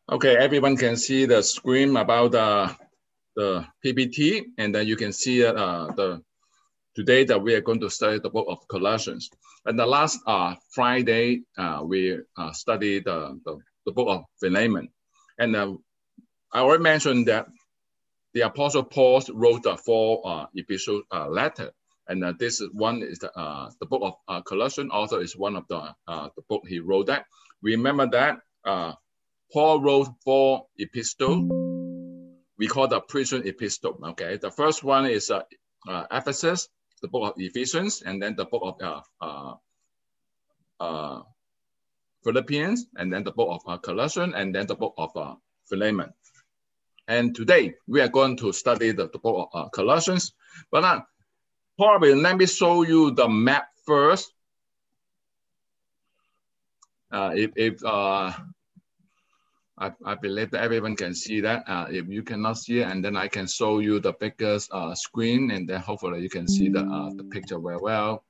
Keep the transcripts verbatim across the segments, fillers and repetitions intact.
Okay, everyone can see the screen about uh, the P P T, and then you can see uh, the today that we are going to study the book of Colossians. And the last uh, Friday, uh, we uh, studied the, the, the book of Philemon. And uh, I already mentioned that the Apostle Paul wrote the four uh, epistle uh, letter. And uh, this one is the, uh, the book of uh, Colossians, also is one of the, uh, the book he wrote that. Remember that uh, Paul wrote four epistles. We call the prison epistle. Okay, the first one is uh, uh, Ephesus, the book of Ephesians, and then the book of uh, uh, uh, Philippians, and then the book of uh, Colossians, and then the book of uh, Philemon. And today we are going to study the, the book of uh, Colossians. But uh, probably let me show you the map first. Uh, if if uh, I, I believe that everyone can see that. Uh, if you cannot see it, and then I can show you the biggest uh, screen, and then hopefully you can see the, uh, the picture very well.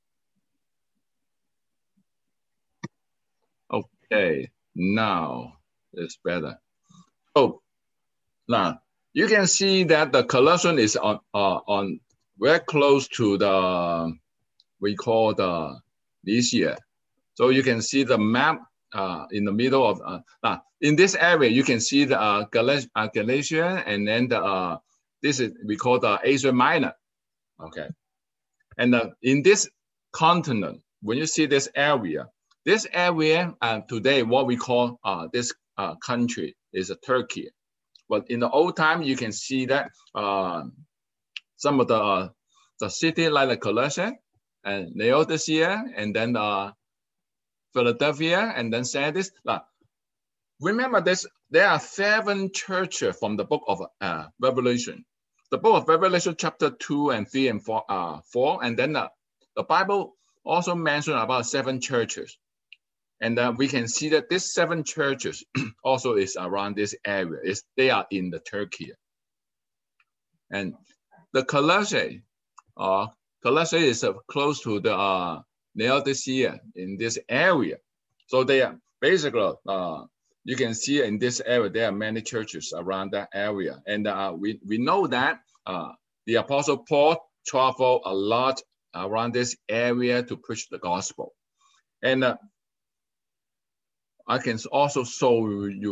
Okay, now it's better. Oh, now you can see that the Colossians is on uh, on very close to the we call the Lycia. So you can see the map uh, in the middle of uh, uh, in this area. You can see the uh, Galatia, uh, Galatia, and then the uh, this is we call the Asia Minor. Okay, and uh, in this continent, when you see this area, this area uh, today what we call uh, this uh, country is uh, Turkey. But in the old time, you can see that uh, some of the uh, the city like the Colossae and Laodicea, and then uh, Philadelphia, and then Sardis. Now, remember this, there are seven churches from the book of uh, Revelation. The book of Revelation chapter two and three and four, uh, four and then uh, the Bible also mentioned about seven churches. And uh, we can see that these seven churches also is around this area. It's, they are in the Turkey. And the Colossae, uh, Colossae is uh, close to the uh, Laodicea in this area. So they are basically, uh, you can see in this area, there are many churches around that area. And uh, we, we know that uh, the Apostle Paul traveled a lot around this area to preach the gospel. And uh, I can also show you